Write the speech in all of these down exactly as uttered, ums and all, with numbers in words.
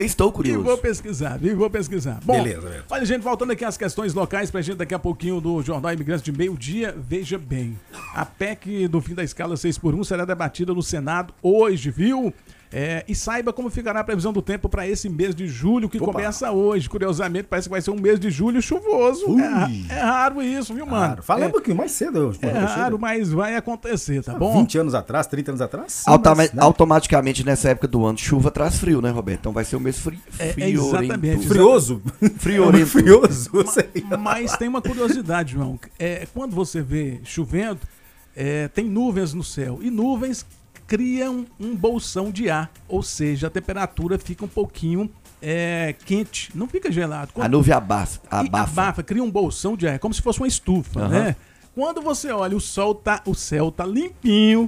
Estou curioso. E vou pesquisar, viu? Vou pesquisar. Bom, beleza, beleza. Olha, gente, voltando aqui às questões locais, pra gente daqui a pouquinho do Jornal Imigrantes de meio-dia, veja bem, a P E C do fim da escala seis por um será debatida no Senado hoje, viu? É, e saiba como ficará a previsão do tempo para esse mês de julho, que Opa. começa hoje. Curiosamente, parece que vai ser um mês de julho chuvoso. É, é raro isso, viu, mano? Raro. Fala é, um pouquinho mais cedo. Hoje, é raro, mas vai acontecer, tá bom? vinte anos atrás, trinta anos atrás? Sim, Automa mas, né? Automaticamente, nessa época do ano, chuva traz frio, né, Roberto? Então vai ser um mês frio. É, é exatamente. Frioso? Friorento. Frioso. Mas, mas tem uma curiosidade, João. É, quando você vê chovendo, é, tem nuvens no céu. E nuvens criam um bolsão de ar, ou seja, a temperatura fica um pouquinho é, quente, não fica gelado. Quando... A nuvem abafa, abafa. abafa, cria um bolsão de ar, como se fosse uma estufa, uhum. né? Quando você olha, o sol tá, o céu tá limpinho,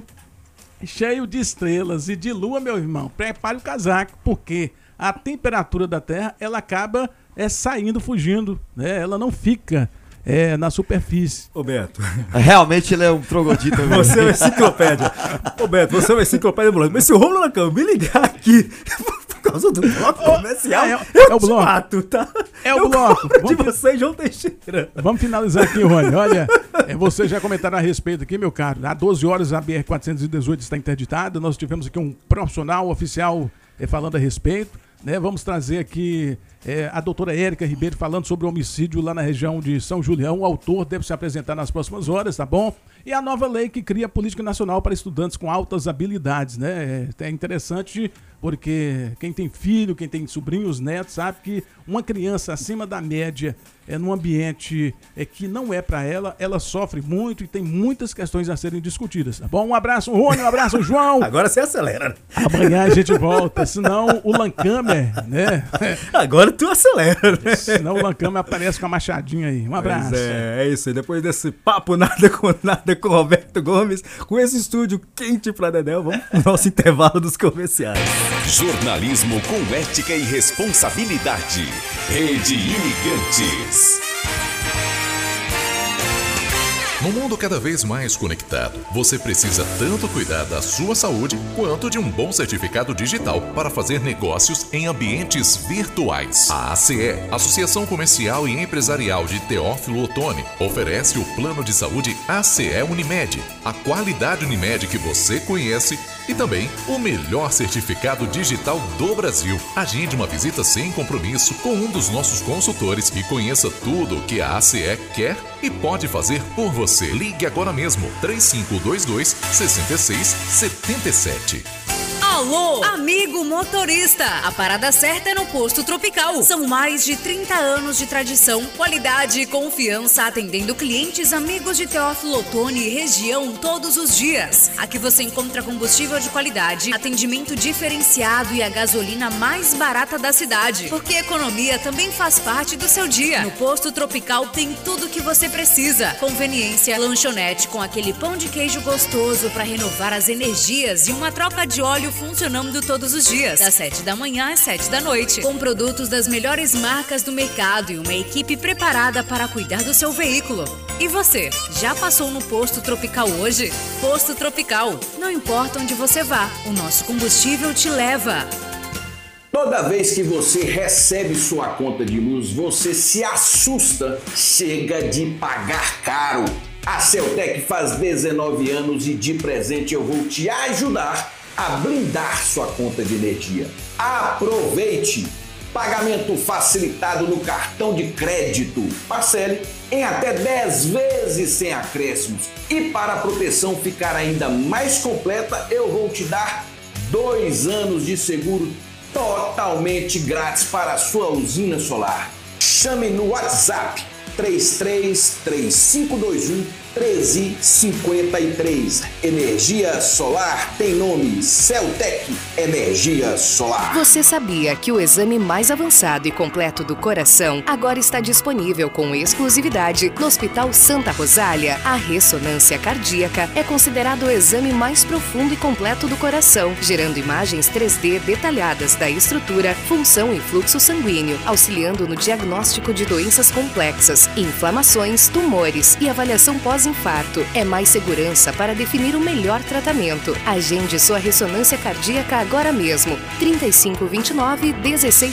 cheio de estrelas e de lua, meu irmão, prepare o casaco, porque a temperatura da Terra, ela acaba é, saindo, fugindo, né? Ela não fica É, na superfície. Ô Beto. Realmente ele é um troglodita. Você é uma enciclopédia. Ô Beto, você é uma enciclopédia ambulante. Mas se o Romulo Lacan me ligar aqui por causa do bloco comercial, é, eu é o bloco. Mato, tá? É o eu bloco. De você, João Teixeira. Vamos finalizar aqui, Rony. Olha, é, você já comentaram a respeito aqui, meu caro. Há doze horas a B R quatrocentos e dezoito está interditada. Nós tivemos aqui um profissional oficial é, falando a respeito. Né? Vamos trazer aqui é, a doutora Érica Ribeiro falando sobre o homicídio lá na região de São Julião. O autor deve se apresentar nas próximas horas, tá bom? E a nova lei que cria a política nacional para estudantes com altas habilidades, né? É, é interessante porque quem tem filho, quem tem sobrinhos, netos, sabe que uma criança acima da média é num ambiente é, que não é para ela, ela sofre muito e tem muitas questões a serem discutidas, tá bom? Um abraço, Rony, um abraço, João. Agora você acelera. Amanhã a gente volta, senão o Lancamer, né? Agora tu acelera, né? Senão o Lancamer aparece com a machadinha aí. Um abraço. Pois é, é isso aí. Depois desse papo nada com nada com o Roberto Gomes, com esse estúdio quente pra Dedéu, vamos pro nosso intervalo dos comerciais. Jornalismo com ética e responsabilidade. Rede Imigrantes. No mundo cada vez mais conectado, você precisa tanto cuidar da sua saúde quanto de um bom certificado digital para fazer negócios em ambientes virtuais. A A C E, Associação Comercial e Empresarial de Teófilo Otoni, oferece o plano de saúde A C E Unimed, a qualidade Unimed que você conhece e também o melhor certificado digital do Brasil. Agende uma visita sem compromisso com um dos nossos consultores e conheça tudo o que a A C E quer e pode fazer por você. Ligue agora mesmo, três cinco dois dois, seis seis sete sete. Alô, amigo motorista! A parada certa é no Posto Tropical. São mais de trinta anos de tradição, qualidade e confiança atendendo clientes amigos de Teófilo Otoni e região todos os dias. Aqui você encontra combustível de qualidade, atendimento diferenciado e a gasolina mais barata da cidade. Porque economia também faz parte do seu dia. No Posto Tropical tem tudo o que você precisa. Conveniência, lanchonete com aquele pão de queijo gostoso para renovar as energias e uma troca de óleo funcionando todos os dias, das sete da manhã às sete da noite, com produtos das melhores marcas do mercado e uma equipe preparada para cuidar do seu veículo. E você, já passou no Posto Tropical hoje? Posto Tropical, não importa onde você vá, o nosso combustível te leva. Toda vez que você recebe sua conta de luz, você se assusta, chega de pagar caro. A Celtec faz dezenove anos e de presente eu vou te ajudar a blindar sua conta de energia. Aproveite! Pagamento facilitado no cartão de crédito. Parcele em até dez vezes sem acréscimos. E para a proteção ficar ainda mais completa, eu vou te dar dois anos de seguro totalmente grátis para a sua usina solar. Chame no WhatsApp três três três cinco dois um treze cinquenta e três. Energia solar tem nome: Celtec Energia Solar. Você sabia que o exame mais avançado e completo do coração agora está disponível com exclusividade no Hospital Santa Rosália? A ressonância cardíaca é considerado o exame mais profundo e completo do coração, gerando imagens três D detalhadas da estrutura, função e fluxo sanguíneo, auxiliando no diagnóstico de doenças complexas, inflamações, tumores e avaliação pós pós-infarto. É mais segurança para definir o melhor tratamento. Agende sua ressonância cardíaca agora mesmo. trinta e cinco, vinte e nove, dezesseis